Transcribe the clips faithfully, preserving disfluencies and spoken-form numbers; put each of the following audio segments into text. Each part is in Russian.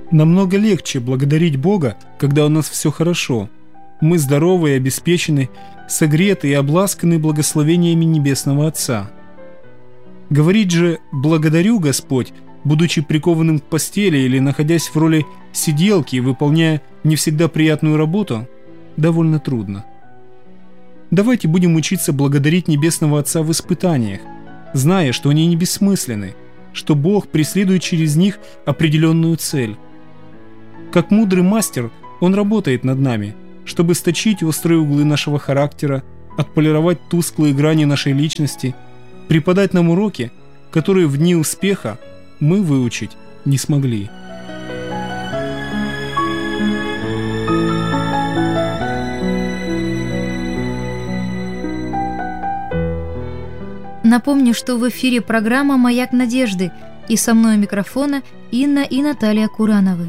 Намного легче благодарить Бога, когда у нас все хорошо. Мы здоровы и обеспечены, согреты и обласканы благословениями Небесного Отца. Говорить же «благодарю, Господь», будучи прикованным к постели или находясь в роли сиделки, выполняя не всегда приятную работу, довольно трудно. Давайте будем учиться благодарить Небесного Отца в испытаниях, зная, что они не бессмысленны, что Бог преследует через них определенную цель. Как мудрый мастер, Он работает над нами, чтобы сточить острые углы нашего характера, отполировать тусклые грани нашей личности, преподать нам уроки, которые в дни успеха мы выучить не смогли. Напомню, что в эфире программа «Маяк надежды», и со мной у микрофона Инна и Наталья Курановы.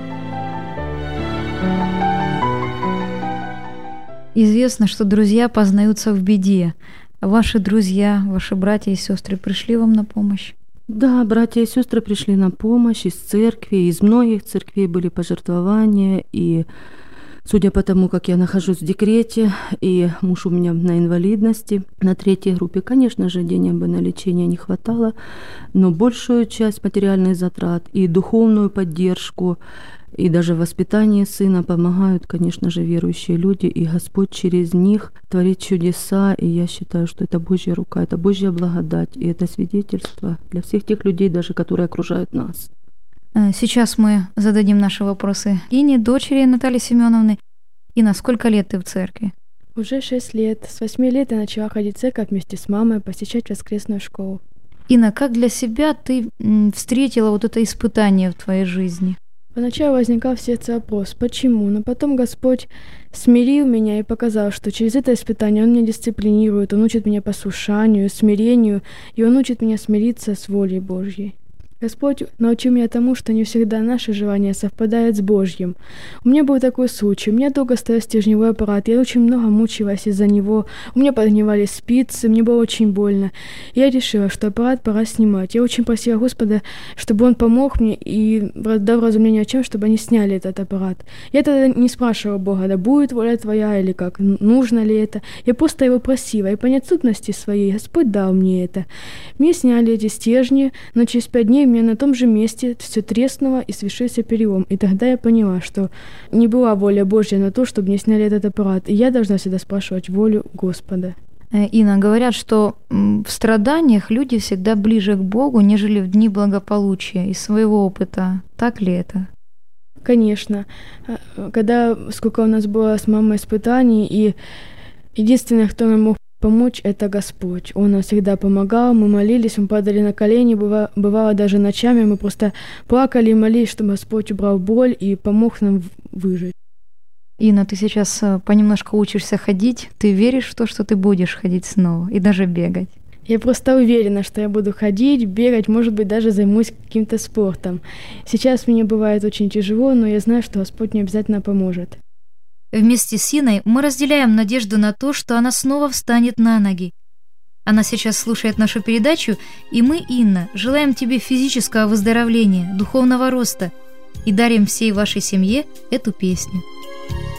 Известно, что друзья познаются в беде. Ваши друзья, ваши братья и сестры пришли вам на помощь? Да, братья и сестры пришли на помощь из церкви, из многих церквей были пожертвования, и судя по тому, как я нахожусь в декрете, и муж у меня на инвалидности, на третьей группе, конечно же, денег бы на лечение не хватало, но большую часть материальных затрат и духовную поддержку, и даже в воспитании сына помогают, конечно же, верующие люди, и Господь через них творит чудеса, и я считаю, что это Божья рука, это Божья благодать, и это свидетельство для всех тех людей, даже которые окружают нас. Сейчас мы зададим наши вопросы Ине, дочери Натальи Семеновны. Инна, сколько лет ты в церкви? Уже шесть лет. С восьми лет я начала ходить в церковь вместе с мамой, посещать воскресную школу. Инна, как для себя ты встретила вот это испытание в твоей жизни? Поначалу возникал в сердце вопрос, почему, но потом Господь смирил меня и показал, что через это испытание Он меня дисциплинирует, Он учит меня послушанию, смирению, и Он учит меня смириться с волей Божьей. Господь научил меня тому, что не всегда наши желания совпадают с Божьим. У меня был такой случай. У меня долго стоял стержневой аппарат. Я очень много мучилась из-за него. У меня подгнивались спицы, мне было очень больно. Я решила, что аппарат пора снимать. Я очень просила Господа, чтобы Он помог мне и дал разумение о чем, чтобы они сняли этот аппарат. Я тогда не спрашивала Бога, да будет воля Твоя или как, нужно ли это. Я просто Его просила. И по неотступности своей Господь дал мне это. Мне сняли эти стержни, но через пять дней у меня на том же месте все треснуло и свершился перелом. И тогда я поняла, что не была воля Божья на то, чтобы мне сняли этот аппарат. И я должна всегда спрашивать волю Господа. Инна, говорят, что в страданиях люди всегда ближе к Богу, нежели в дни благополучия. Из своего опыта. Так ли это? Конечно. Когда, сколько у нас было с мамой испытаний, и единственное, кто нам мог помочь, это Господь. Он нам всегда помогал, мы молились, мы падали на колени, бывало, бывало даже ночами, мы просто плакали и молились, чтобы Господь убрал боль и помог нам выжить. Инна, ты сейчас понемножку учишься ходить, ты веришь в то, что ты будешь ходить снова и даже бегать? Я просто уверена, что я буду ходить, бегать, может быть, даже займусь каким-то спортом. Сейчас мне бывает очень тяжело, но я знаю, что Господь мне обязательно поможет. Вместе с Инной мы разделяем надежду на то, что она снова встанет на ноги. Она сейчас слушает нашу передачу, и мы, Инна, желаем тебе физического выздоровления, духовного роста и дарим всей вашей семье эту песню.